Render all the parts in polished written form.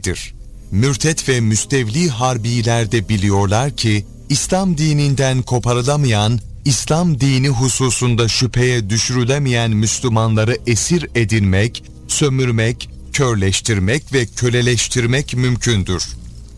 değildir. Mürtet ve müstevli harbiler de biliyorlar ki, İslam dininden koparılamayan, İslam dini hususunda şüpheye düşürülemeyen Müslümanları esir edinmek, sömürmek, körleştirmek ve köleleştirmek mümkündür.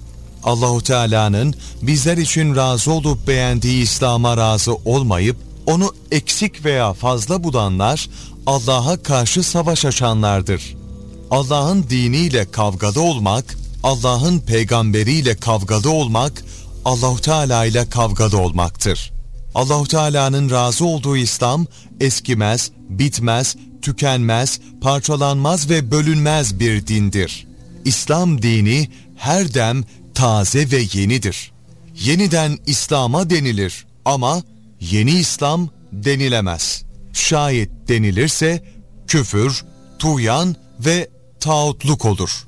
Allahu Teala'nın bizler için razı olup beğendiği İslam'a razı olmayıp, onu eksik veya fazla bulanlar, Allah'a karşı savaş açanlardır. Allah'ın diniyle kavgada olmak, Allah'ın peygamberiyle kavgada olmak, Allahu Teala ile kavgada olmaktır. Allahu Teala'nın razı olduğu İslam eskimez, bitmez, tükenmez, parçalanmaz ve bölünmez bir dindir. İslam dini her dem taze ve yenidir. Yeniden İslam'a denilir ama yeni İslam denilemez. Şayet denilirse küfür, tuğyan ve tağutluk olur.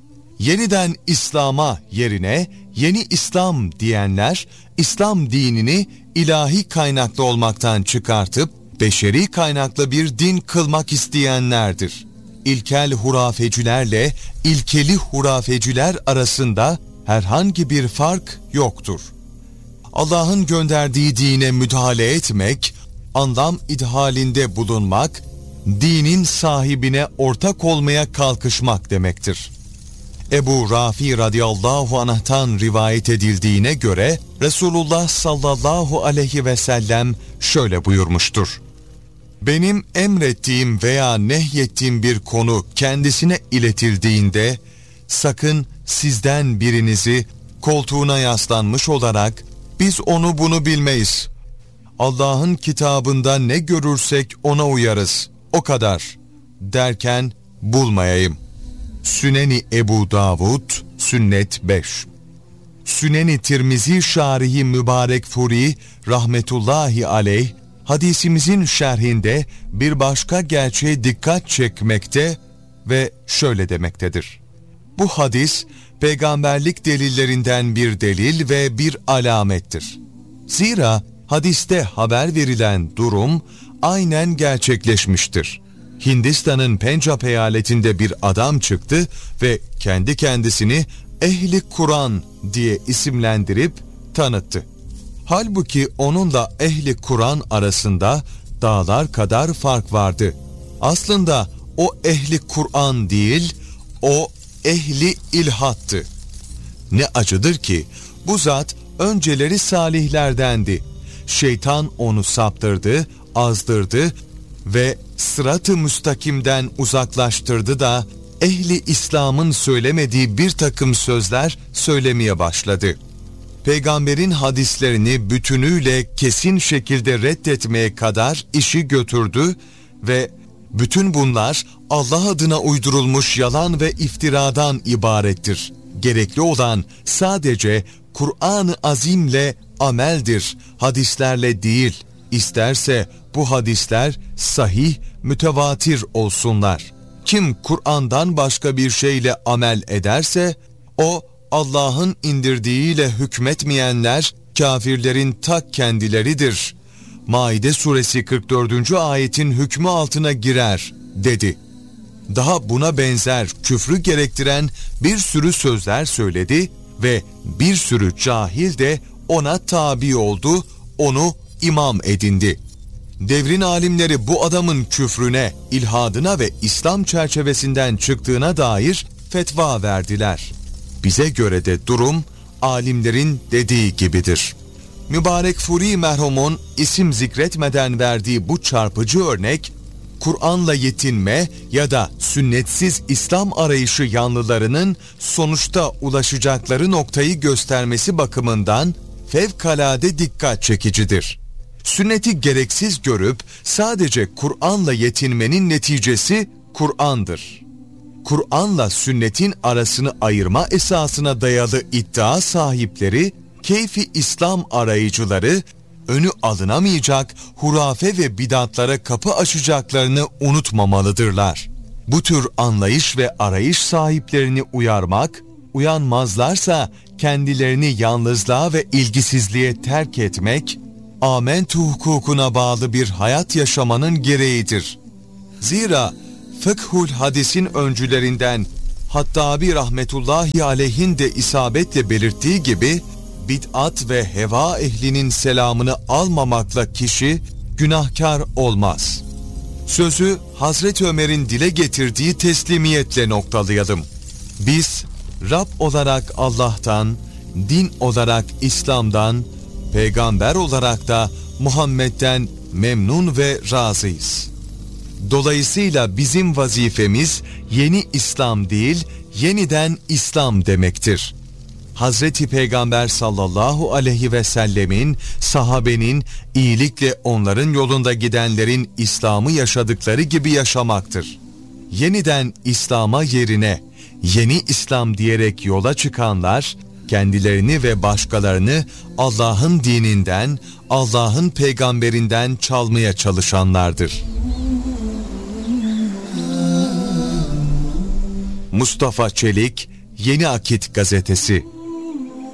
Yeniden İslam'a yerine yeni İslam diyenler, İslam dinini ilahi kaynaklı olmaktan çıkartıp beşeri kaynaklı bir din kılmak isteyenlerdir. İlkel hurafecilerle ilkeli hurafeciler arasında herhangi bir fark yoktur. Allah'ın gönderdiği dine müdahale etmek, anlam idhalinde bulunmak, dinin sahibine ortak olmaya kalkışmak demektir. Ebu Rafi radıyallahu anh'tan rivayet edildiğine göre Resulullah sallallahu aleyhi ve sellem şöyle buyurmuştur: benim emrettiğim veya nehyettiğim bir konu kendisine iletildiğinde sakın sizden birinizi koltuğuna yaslanmış olarak biz onu bunu bilmeyiz, Allah'ın kitabında ne görürsek ona uyarız, o kadar derken bulmayayım. Süneni Ebu Davud, Sünnet 5. Süneni Tirmizi Şarihi Mübarek Furi rahmetullahi aleyh hadisimizin şerhinde bir başka gerçeğe dikkat çekmekte ve şöyle demektedir: bu hadis peygamberlik delillerinden bir delil ve bir alamettir. Zira hadiste haber verilen durum aynen gerçekleşmiştir. Hindistan'ın Pencap eyaletinde bir adam çıktı ve kendi kendisini Ehli Kur'an diye isimlendirip tanıttı. Halbuki onunla Ehli Kur'an arasında dağlar kadar fark vardı. Aslında o Ehli Kur'an değil, o Ehli İlhattı. Ne acıdır ki bu zat önceleri salihlerdendi. Şeytan onu saptırdı, azdırdı ve sırat-ı müstakimden uzaklaştırdı da ehli İslam'ın söylemediği bir takım sözler söylemeye başladı. Peygamberin hadislerini bütünüyle kesin şekilde reddetmeye kadar işi götürdü ve bütün bunlar Allah adına uydurulmuş yalan ve iftiradan ibarettir. Gerekli olan sadece Kur'an-ı Azim'le ameldir, hadislerle değil. İsterse bu hadisler sahih, mütevatir olsunlar. Kim Kur'an'dan başka bir şeyle amel ederse, o Allah'ın indirdiğiyle hükmetmeyenler kafirlerin ta kendileridir. Maide suresi 44. ayetin hükmü altına girer dedi. Daha buna benzer küfrü gerektiren bir sürü sözler söyledi ve bir sürü cahil de ona tabi oldu, onu imam edindi. Devrin alimleri bu adamın küfrüne, ilhadına ve İslam çerçevesinden çıktığına dair fetva verdiler. Bize göre de durum alimlerin dediği gibidir. Mübarek Furi merhumun isim zikretmeden verdiği bu çarpıcı örnek, Kur'an'la yetinme ya da sünnetsiz İslam arayışı yanlılarının sonuçta ulaşacakları noktayı göstermesi bakımından fevkalade dikkat çekicidir. Sünneti gereksiz görüp sadece Kur'an'la yetinmenin neticesi Kur'an'dır. Kur'an'la sünnetin arasını ayırma esasına dayalı iddia sahipleri, keyfi İslam arayıcıları, önü alınamayacak hurafe ve bidatlara kapı açacaklarını unutmamalıdırlar. Bu tür anlayış ve arayış sahiplerini uyarmak, uyanmazlarsa kendilerini yalnızlığa ve ilgisizliğe terk etmek, âmentü hukukuna bağlı bir hayat yaşamanın gereğidir. Zira fıkhul hadisin öncülerinden Hattabi rahmetullahi aleyhin de isabetle belirttiği gibi, bid'at ve heva ehlinin selamını almamakla kişi günahkar olmaz. Sözü Hazreti Ömer'in dile getirdiği teslimiyetle noktalayalım. Biz Rab olarak Allah'tan, din olarak İslam'dan, peygamber olarak da Muhammed'den memnun ve razıyız. Dolayısıyla bizim vazifemiz yeni İslam değil, yeniden İslam demektir. Hazreti Peygamber sallallahu aleyhi ve sellemin, sahabenin, iyilikle onların yolunda gidenlerin İslam'ı yaşadıkları gibi yaşamaktır. Yeniden İslam'a yerine yeni İslam diyerek yola çıkanlar, kendilerini ve başkalarını Allah'ın dininden, Allah'ın peygamberinden çalmaya çalışanlardır. Mustafa Çelik, Yeni Akit Gazetesi.